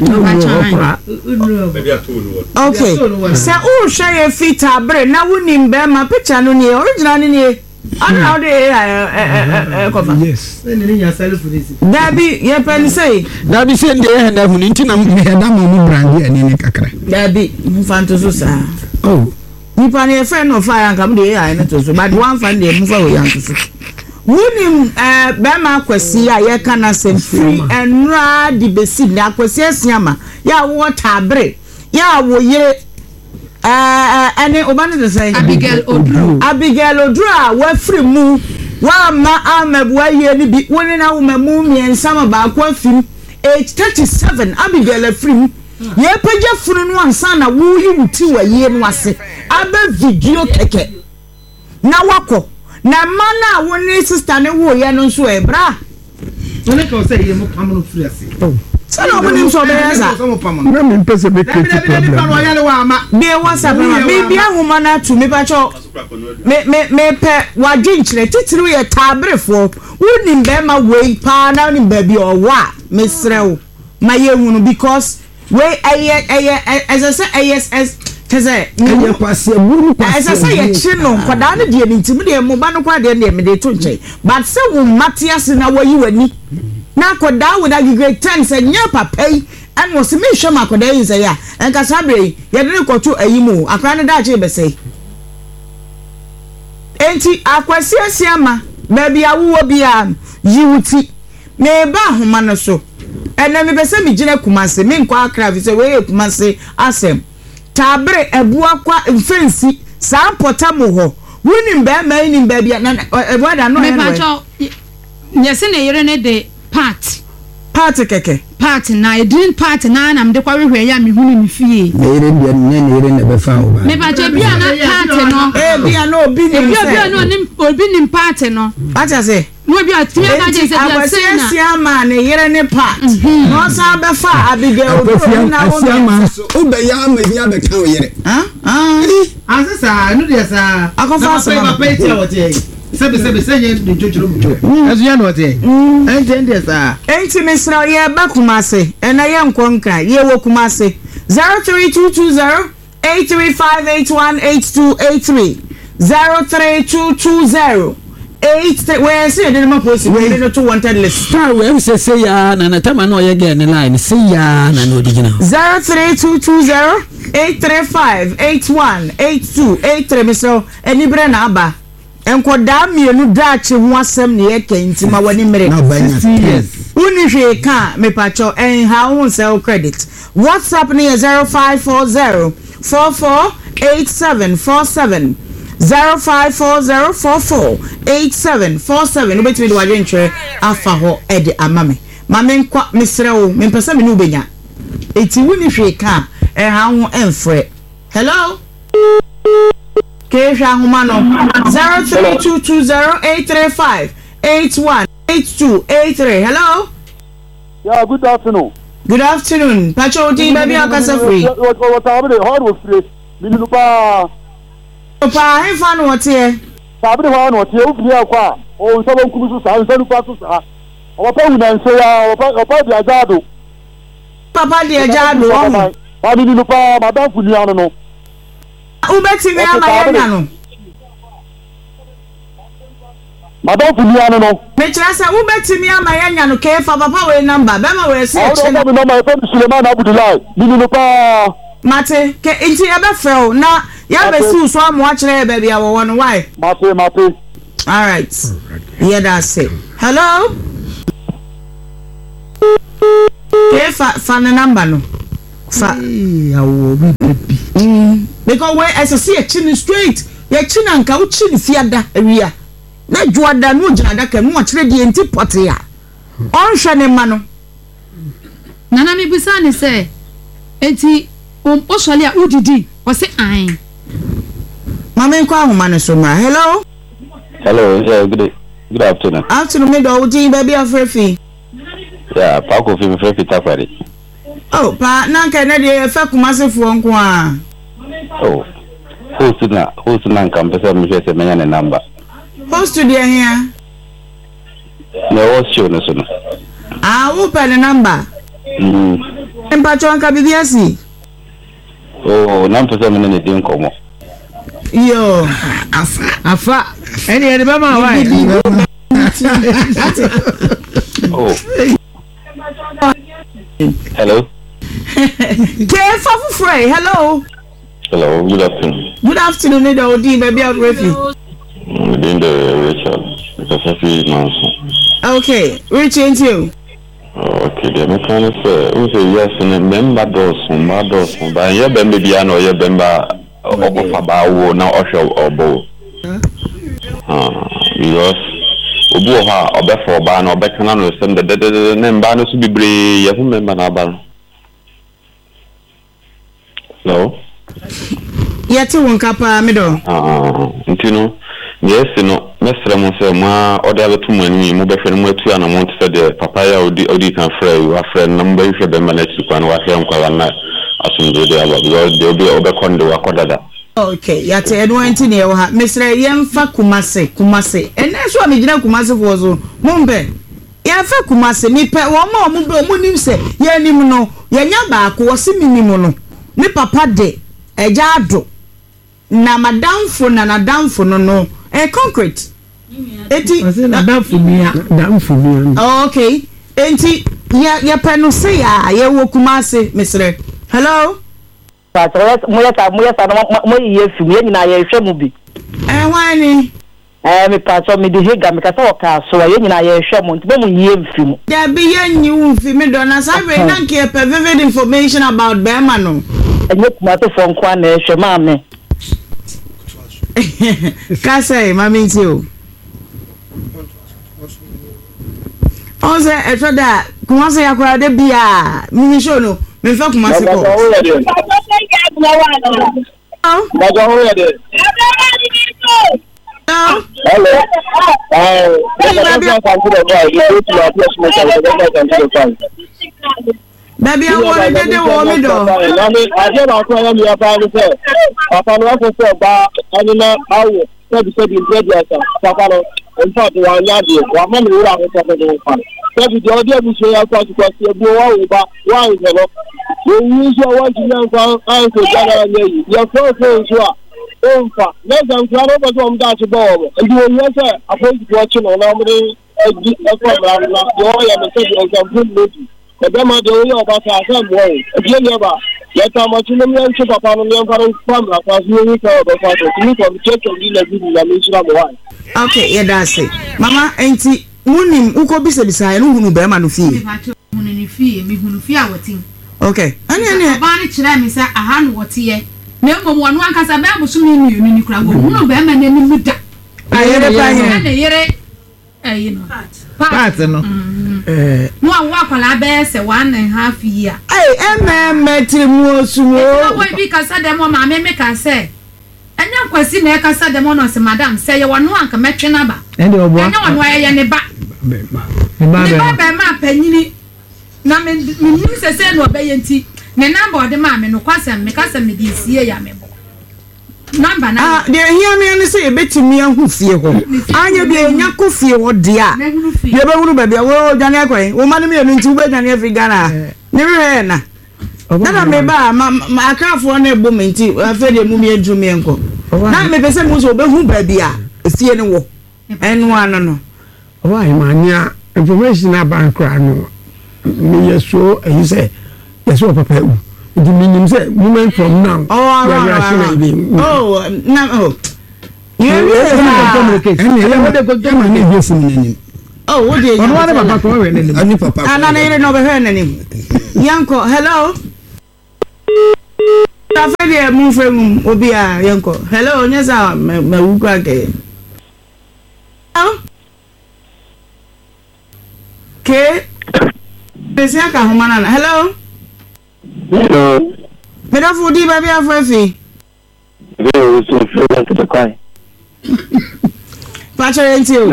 okay sa u hwɛ fi tabre na woni mba ma picture no ni original ni ana de kofa yes dabi ye pen say dabi se nde ye na hu ni ntina me da mo mu brandi ani ni kakra dabi mfanto so sa oh nipa ne friend no fire nkam de ya na to so but one fan de mu fa wo yan so woni be ma kwasi a ye kana sem free enra di besi na kwasi asiama ya wo tabre ya wo ye ene obane de say Abigail Odru a wa free mu wa ma amabu aye ni bi woni na wo mamu miensa ma ba kwa fim age 37 Abigail free mu ye pagya funu no ansa na wo yi wuti wa ye no ase aba video keke na wako na mana woni sister ne wo ye no so e bra woni ka o say ye mo pam no free ase sana woni so be yaza na me pese be create problem be WhatsApp ma be bia homa na tu me pa cho me pe wadwe nkyere titiri ye tabrefo woni mbe ma wei pa na woni ba bi o wa me srew ma ye hunu because we as I say yes teze eye kwase buru kwase as I say ye chi no kwada ne de ntim de mo ba no kwa de me de to nche but say wo matias na wayi wani na kwada wo da grade 10 say nya papai and was me hwe ma kwada yi say ya enka sabre ye de ne kwoto ayimu akra ne da che be say enti akwasi asiama ba bia wo bia yiwuti me ba homa no so ena me pese me gina kumase me nkwa akra fi se we kumase asem tabre ebua kwa mfensi sa pota mo ho woni mba ma ni mba bia na ebua da no me pacho nyese ne yere ne de part keke part na edin part na na mde kwa hwehwe ya me hunu ni fie na yere ndia ne yere na be fa o ba me pacho bia na part no bia no obi ni bia no ni obi ni part no pacha se no bia timi aka je se bia se na asia ma ne yere ne part no sa be fa Abigail Odru na wo o be ya ma bia be kan o yere asesa no de sa akofa sa ba pa ti awote sebe senye de jojo mu azu ya no te ende sa enti misra ye ba kumase ena ye nkonka ye wo kumase 03220 835818283 03220 where say they ma post we dey to wanted list star we say ya na tama no ye get line say ya na no original 03220 835818283 misra eni bre na aba enkoda mienu dachi ho asem ne ye kenti ma wani mere na banya yes uni hwe ka me pacho en ha won sell credit WhatsApp ne 0540 448747 0540448747 obetimi de wadwe ntwe afa ho ede amame mame nkwa mesre wo me pesa me no benya eti uni hwe ka en ha ho enfre hello Kesha Humano 0322083581823. Hello? Yeah, good afternoon. Good afternoon. Pacho Di baby akasa free. What happened? How was free? Minupa. Papa, he fan what here? Sabri wa no tie ofiri akwa. O so bon kumu so sa, so nupa so sa. O pa wu na nse ya, o pa di ajado. Papa di ajado o. Pa di nupa, madam funi anu no. Ubeti me ama ye na no. madam funia no me kira say wo betimi ama yanya no ke fa papa we number be ma we say I don't know my friend Suleiman Abdullah ninu pa mate ke inti e be frɛ na ya be si so am wa kire be bia wo no why mate all right yeah that's it hello ke fa na number no fa awo bi baby because we as see a chin straight ya chin anka wo chin fiada awia na juada no gina daka no kire die nti pote ya onhwe ne ma no nana mi bisa ne se enti osole a udidi o se an mama nko ahoma ne so ma hello yeah, good afternoon me do udi baby afrefi yeah pa ko fi me frefi tafari oh pa na nka na de fa kumasefo nko a oh host na nka mpesa me hwese menya ne number host de here na host show no so no wo pa ne number mpa chonka bibiasi oh na mpesa me ne din komo yo afa eni ene ba ma wa oh hello ke fafu frey hello good afternoon ne da odi baby out refi within the Richard because I feel nonsense okay reach into you okay the mechanic who say yes and member doors but yeah bembe bia no yeah bemba okofa ba wo na osho obo because obu ha obefo ba na obekana no sem de ne mba no so bibre ye hu member na ba no yeti won kapa mido ntino yes no mesre mo se ma ode abetu mani mo be hwe no mo atu ana mo tse de papa ya odi kan frɛ wa frɛ number hwe be mana chi kwan wa hwe nkwa na asumdo de aba because de obi obekonde wa kodada okay yati eno enti ne ha mesre yemfa kumase ene so amegina kumase fo so mumbe yemfa kumase mi pe wo ma mo be mo nim se ye nim no ye nya ba ko wo se minim no ni papa de eja ado na madamfo na damfo no concrete eti na damfo mia okay enti ya penu se ya ye wo kumase mesre hello patrol mo ya mo ye fi me nyina ye hwe mu bi wani me patrol me de hega me kasa oka so ye nyina ye hwe mu nti mo ye fi mu da bi ye nyi wo fi me do na sa we na ke vivid information about Bema no enye kuma to fo nkwa na hwe ma me Kase mami ti o Oze etroda kuma se yakura de bia mi show no me fa kuma se ko Baby, I want to do what do. I get out of your father. Papa, no one for bar, animal, hour, said in Predator, Papa, and part one yard, one man who are the fun. That is the idea we say outside because you go over. Why is it? You use your one to young answer, General, your first is less than 12 of them that you go. And you will say, I think watching on normally a program, you are a good movie. The Bema de Oyo Bata Sam Way, a Geneva, yet how much in the young Papa and young Paran Family, as you will tell the father to meet on the church of the mission of the wife. Okay, yeah, that's it. Mama, ain't he? Munim, Uko Bisa, and who Bema no fee. Okay, and Barney Chilami said, a hand what here. Never one has a babu swimming in Ukraine, no Bema and Muda. I had a you know. Part no. Mo walk on a bear say 1.5 year. Hey, met him was no way because I dem ma me can say. And now kwesi na ka say dem no say madam say you no anka metwe na ba. And the obo. And no ye ne ba. Ba ma panyini. Na me nim say no be yenti. Ne number de ma me no kwasem me ka say me di sie ya me bo. Number na de hear me and say betimi ahu fie ho anya bi enya ko fie ho dia ye be wuru ba bia wo dwane akwan wo ma ne me nti wo be dwane Africa na ne re na na me ba ma akrafo na egbo me nti afa de mu me adru me enko na me pese mu so be hu ba bia fie ne wo N1 no. Why mania information about crano. Me so he say yes what papa. The meaning say women from now. Oh no. You oh, what do you want papa? Anna no be him. Yanko, hello. Tafedi move from obi a yanko. Hello, nyesa me wuka ke. Hello? Ke? Pesia ka humana. Hello? Hello. Me da fudi baby afrefi. Very so feel to the cry. Pacho enti o.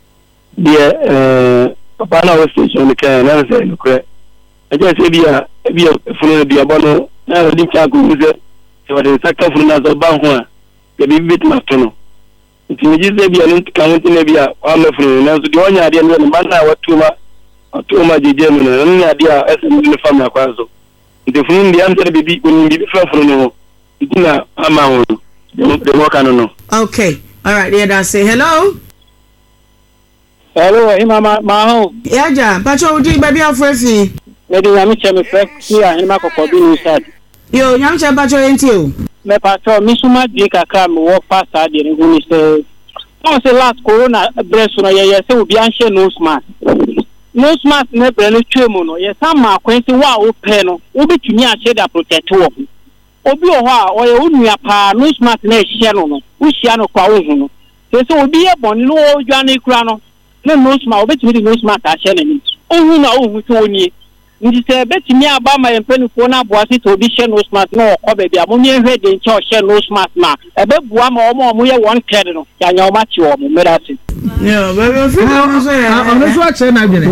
Dear papa na was station the can na say no cry. I just say bia funu bia bono na di cha ko se so the sector funu na so ban ho a be bit ma to no. Nti me just say bia no kan nti na bia wa ma funu na so di onya ade no man na watuma jeje no na nya ade a ese no fam na kwa so. Nti funu bia am say bibi oni bibi funu no. Nti na ama ho. The work no. Okay. All right, yeah, that's it. Hello? Hello, Imama Maho. Yeah, ja. Pacho uji baby afrefi. Maybe I'm check me fresh here in my cocoa inside. Yo, nyam che pacho enti o. Me pacho misuma di kakra me work past that the nguni say. No say last corona breast no ye say obi anhye nose mask. Nose mask ne bre no twemu no ye sama kwensi wa wo pe no obetumi ahye da protect wo. Obi o ho a o ye onua pa nose mask na ehye no wo hia no kwa wo hu no. Se obi e bon no o dwane kura no. No nose mask obetumi di nose mask ahye na ni. Ohu na ohu to oni. Ndi se betimi aba ma yempenifo na aboase to obi hye nose mask na okọ baabi amonye hwe de nche o hye nose mask na ebe bua ma omo ye one third no ya nya o ma chi o mo merati. Yeah, baby free no so yeah. Ono so ache na dwene.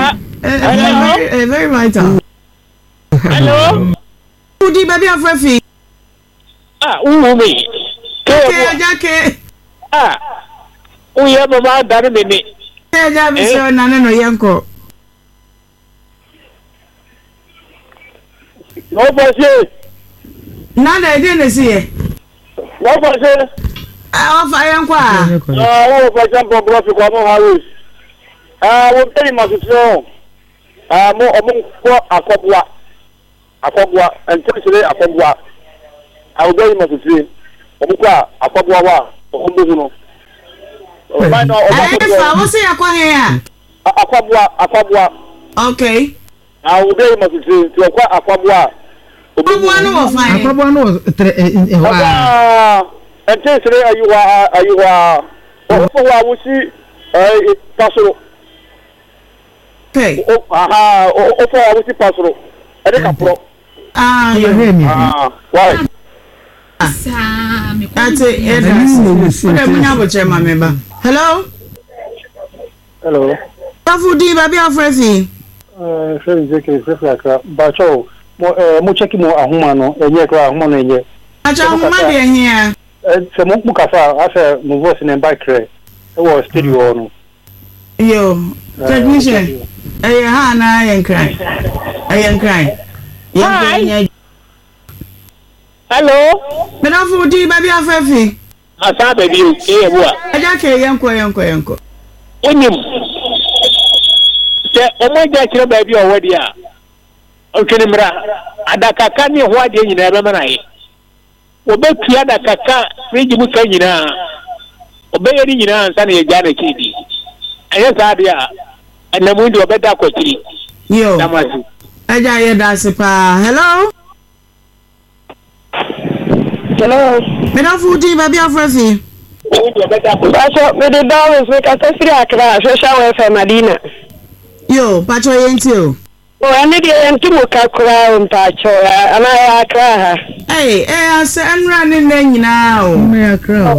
Very vital. Hello. Udi baby afrefi. Uwu mi. Ke jake. Uye baba dari mini. Ke ja bi so na no yanko. No bosse. Nada ide ne sie. No bosse. O fa yanko a. O for example bro ko mo harus. Wo tell me so. Mo ko akobua entisire akobua. I will go in my city. Omukwa akobua wa ombuzu no. What's your question? Akobua. Okay. I will go in my city to akobua. Akobua no fine. Akobua no entisire ayuwa wa wusi pasoro. Okay. Ofa wa wusi pasoro. Ede kapro. Why? That's it. Hello? Hello. Tafudi baby afrefi. Friend Jake Frefra Bacho. Mo check mo ahuma no, enye kra ahuma no enye. Acha ahuma de here. Se mo kafa ase mo voice na bike re. E wo studio no. Yo, technician. Ha na yen cry. Hi. Hello. Me na fudi baby afrefi. Asa baby o ke ebu a. Aja ke yanko. Onyim. Se omoja kire baby o wadi a. Okene mra. Adakaka ni ho ade nyina be manaye. Obetua adakaka fridge mu ka nyina. Obeyeri nyina ansa na ye gya na kidi. Aye saade a. Anamu ndi obeda kwakiri. Yo. Damasi. Aja ye dasipa. Hello. Hello. Me na fudi baby afrefi. Pacho, me the dollars we can see Accra, social welfare Madina. Yo, Pacho yentio. Oh, I need to muka kura Pacho, ana Accra. Hey, I say I'm running then now. Me Accra.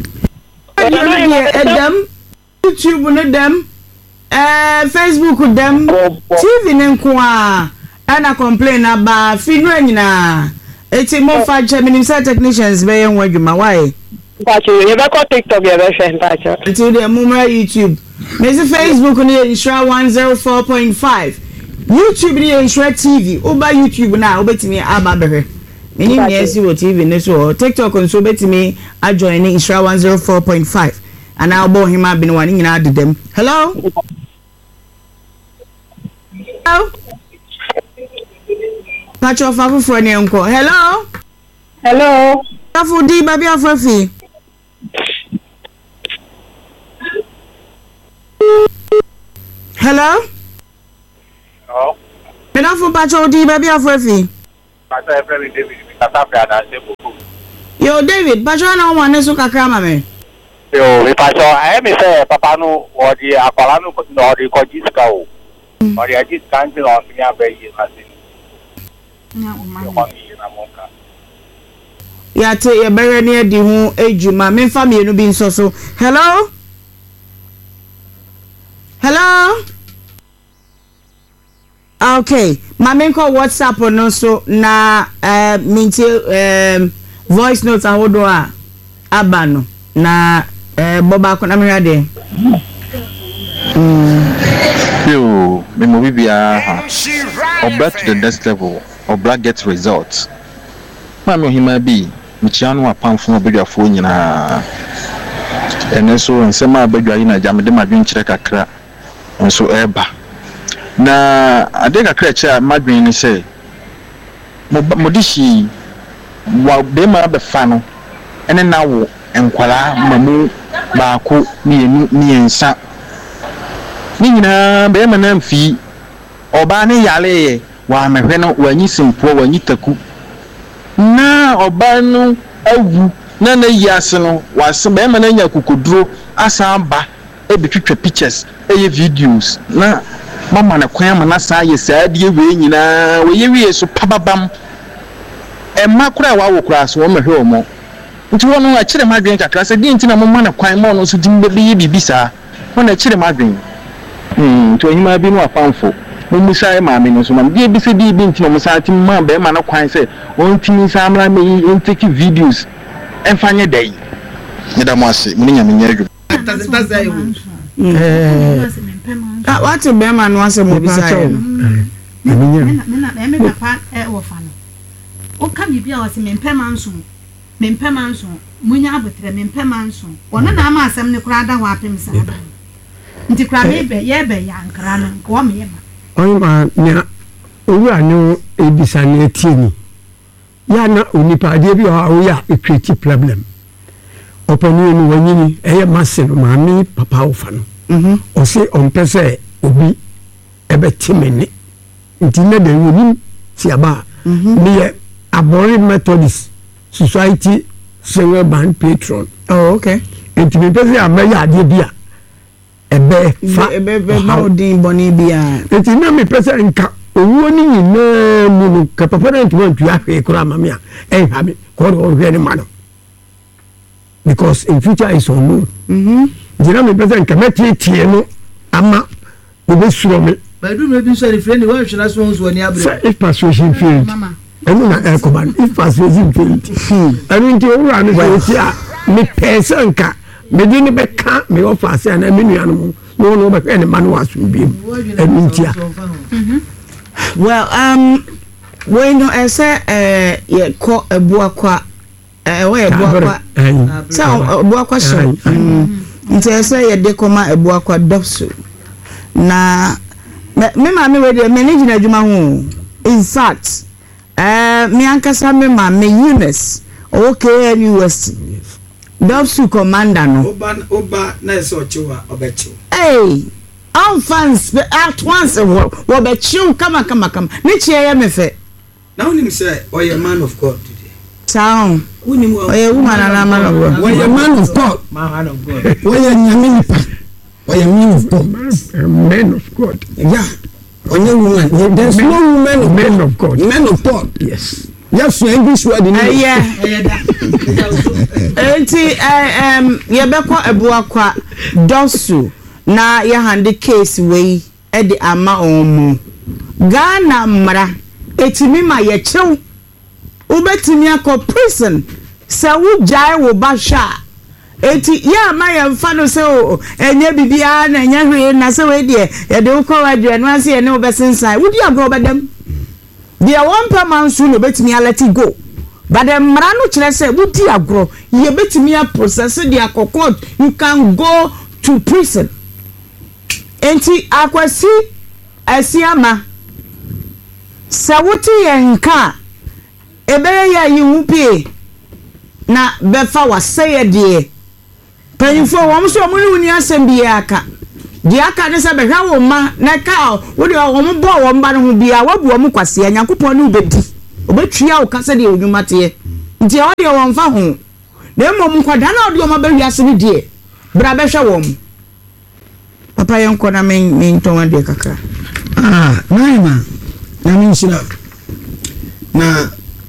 Them YouTube with them. Facebook with them. TV nenkwa. Ana complain about finwe nyina. Eti mo fa cheminisa technicians be yen wadwuma why? Pacho, you be ko TikTok be friend Pacho. Eti de mumra YouTube. Mezi Facebook ni Insura 104.5. YouTube ni Insura TV. Oba YouTube na obetimi aba behwe. Meni nyesi wo TV ne so TikTok nso obetimi ajoin ni Insura 104.5. ana obo hima bi no wani nyina dedem. Hello. Hello. Pacho fafu for ni enko. Hello. Hello. Fafu di baby afafi. Hello. Oh. Penafu Pacho di baby afafi. Pacho every David Katapia na Sebuku. Yo David, Pacho na wane so kakra ma me. Yo, we Pacho, I me say papa no or the akwala no or the kojisika o. Or the ajis kanti on me abe yi na sin. Ya te ye bere ne di ho ejuma me fa me no bi nso so. Hello? Hello? Okay, mama nko WhatsApp no so na minti voice note ahodo a abano na boba ko na me hade. Yo, me mo bibia obra to the next level, obra get results. Mama hima bi michiano apamfo obedwafo nyina. Ene so nsema abedwa yi na jamede madwen kire kakra. Nso eba. Na adeka krecha madwen ni say modishi wa de ma be fa no ene na wo enkwala mamu baako mienu miensa ni nyina be ma na mfi oba ne yale wa mehwe no wanyi simpo wanyi taku na oba no awu na na yase no wase be ma na nya kokoduro asamba e betwetwa pictures e videos na mama na kwan ma na sa ye sa die we nyina we ye wie so pababam e makura wa wo kura so wo mehwe omo nti wono a kire madwen kakra se di nti na mama na kwan mo no so dimbe be ye bibisa wona kire madwen to nyima bi no apanfo mo musa e maame no so mam die bi se di bi nti no musa ti ma be ma na kwan se won timi sa amra me in take videos enfanye dai nyeda mo ase mo nya me nya adwo what be man wants mo bi say me papa wo fa no o ka bi bia o se me mpema nso munya abotre me mpema nso ono na ama asem ne kura da ho apem sa nti kura me be ye be ya nkra no wo me ye ma ma nya owura no ebisa na etieni ya na onipa de bi o ya e create problem opani ni wanyini eye massive maami papa ofa no o se on pese obi ebe timene nti na de woni ti aba ni abori methodist society single band patron. Oh, okay. Nti me pese amaya ade bia ebe fa ebe ma odin boni bia nti na me pese nka owo ni nyina mu no ka papa na nti wantu ahwe kura mama ya ha me ko do hwe ni ma no because in future is unknown. Jina me pese nka metie no ama obe suro me badu me bi so re friend wa hwena so nso ni abre if persuasion failed enu na command if persuasion failed enu nti owura no so ti a me pese nka me di ni be ka me offer say na me nua no no be any man was bi enu nti a well when no say ye ko ebua kwa we ebua kwa so ebua kwa so nti say ye de koma ebua kwa dopsu na me ma me we de manage na adwuma ho in fact me ankasa me ma me Eunice okay US dopsu commander no oba na so chiwa obechi hey all fans at once wo be chiu kama ni chie ya me fe na unim say oye man of God today sound unim oye woman na man of God oye man of God oye nyaminipa oye man of God men of God yeah onye woman there's no woman of men of God men of God yes yes so English word in yeah enti ye be ko ebua kwa dosu na ya hande case we e de ama omu Ghana mra etimi ma ye chew ubetimi akọ prison se wu jai wo basha eti ya ma ye mfa no se o enye bibia na enye hwe na se we de ye de ukọ wadwe no ase ye ne obesensan wudi agro bedam dia one per man so no betimi let it go but the mrano kyerɛ sɛ wodi agro ye betimi a process the court you can go to prison enti akwasi asiama sɛ woti yenka ebere ya yiwupie na befa wasɛyɛ de panifo wɔn so wɔn ni asɛm bi aka di aka ne sɛ bɛhwa wo ma na ka wo de wɔn bɔ wɔn ba no ho bia wabu wɔn kwase nyankopɔn ne obedi obetwia wo kasa de odwuma te nti ɔde wɔn fa ho na mmom kwada na ɔde wɔn abɛhwi ase ne die bra bɛhwɛ wɔn papa yɛn kɔ na men tɔn de kakra naima na min shira na